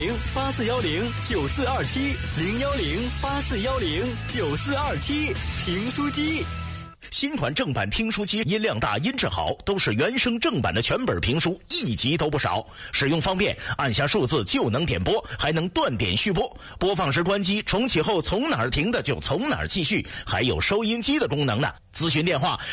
84109427，01084109427，评书机。 新款正版评书机音量大音质好，都是原声正版的全本评书，一集都不少。使用方便，按下数字就能点播，还能断点续播。播放时关机，重启后从哪儿停的就从哪儿继续，还有收音机的功能呢。咨询电话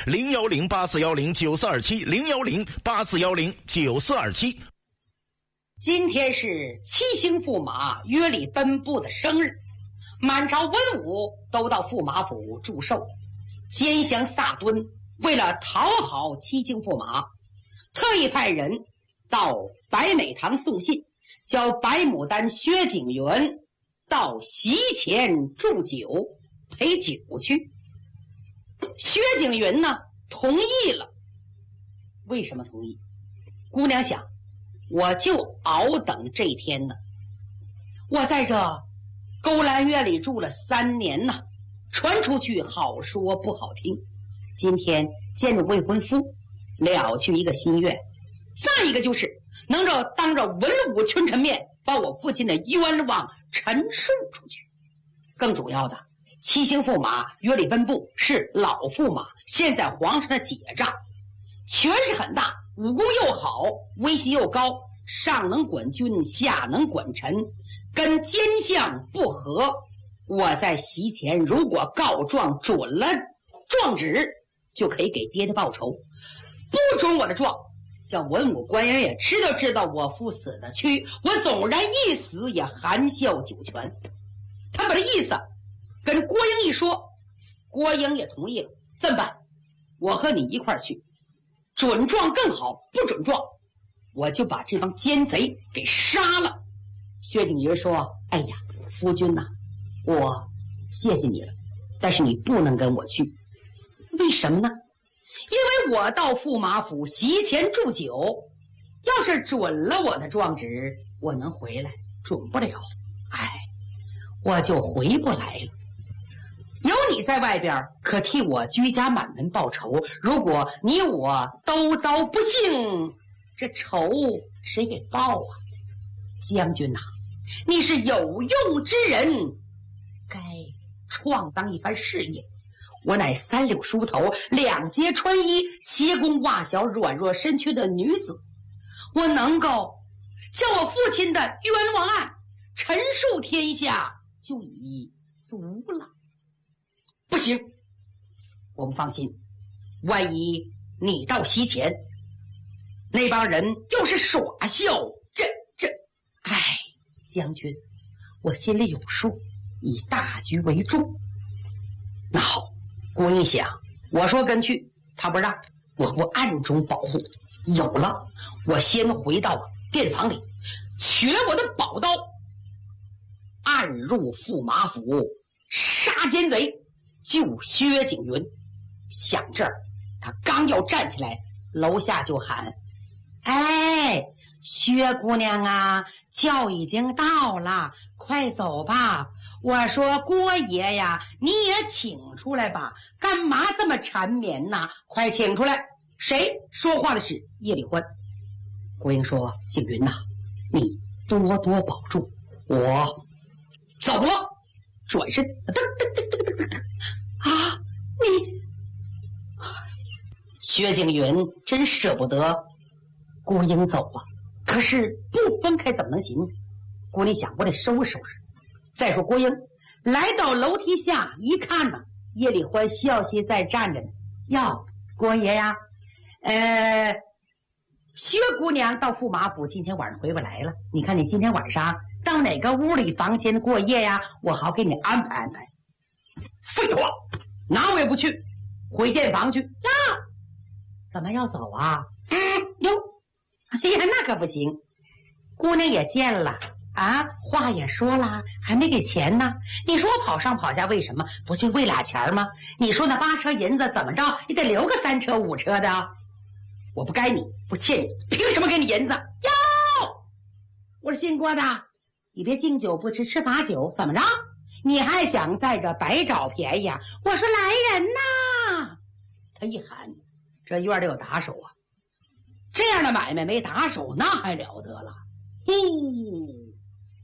01084109427，01084109427。 今天是七星驸马约里奔布的生日，满朝文武都到驸马府祝寿。奸降萨敦为了讨好七星驸马，特意派人到白美堂送信，叫白牡丹薛景云到席前祝酒陪酒去。薛景云呢同意了。为什么同意？姑娘想，我就熬等这一天呢。我在这勾栏院里住了3年呢，传出去好说不好听，今天见着未婚夫，了去一个心愿。再一个就是能够当着文武群臣面把我父亲的冤枉陈述出去。更主要的，七星驸马约里奔布是老驸马，现在皇上的姐丈，权势很大，武功又好，威信又高，上能管军，下能管臣，跟奸相不和。我在席前如果告状准了状纸，就可以给爹爹报仇；不准我的状，叫文武官员也知道我父死的屈，我纵然一死也含笑九泉。他把这意思跟郭英一说，郭英也同意了。这么办？我和你一块儿去，准状更好，不准状我就把这帮奸贼给杀了。薛景云说：哎呀，夫君呐，我谢谢你了，但是你不能跟我去。为什么呢？因为我到驸马府席前祝酒，要是准了我的状纸，我能回来；准不了，我就回不来了。有你在外边，可替我居家满门报仇。如果你我都遭不幸，这仇谁给报啊？将军呐，你是有用之人，该创当一番事业。我乃36梳头，2阶穿衣，斜弓袜小，软弱身躯的女子，我能够叫我父亲的冤枉案陈述天下，就已足了。不行，我不放心，万一你到席前，那帮人又是耍笑，将军，我心里有数，以大局为重。那好，郭一想，我说跟去，他不让，我不暗中保护。有了，我先回到殿房里，取了我的宝刀，暗入驸马府，杀奸贼，救薛景云。想这儿，他刚要站起来，楼下就喊：哎，薛姑娘啊，轿已经到了，快走吧。我说郭爷呀，你也请出来吧，干嘛这么缠绵呐？快请出来。谁说话的是叶礼欢。郭英说：景云呐，你多多保重，我走了。转身啊，你薛景云真舍不得郭英走啊，可是不分开怎么能行？郭英想，我得收拾收拾。再说郭英来到楼梯下一看呢，叶礼欢笑嘻在站着呢。哟，郭爷呀，薛姑娘到驸马府今天晚上回不来了，你看你今天晚上到哪个屋里房间过夜呀？我好给你安排安排。废话，哪我也不去，回殿房去。呀，怎么要走啊？哟，哎呀，那可不行。姑娘也见了啊，话也说了，还没给钱呢。你说我跑上跑下为什么？不就为俩钱吗？你说那8车银子怎么着也得留个3车5车的。我不该你，不欠你，凭什么给你银子？哟，我说姓郭的，你别敬酒不吃吃罚酒，怎么着？你还想在这白找便宜啊？我说来人呐！他一喊，这院里有打手啊，这样的买卖没打手那还了得了。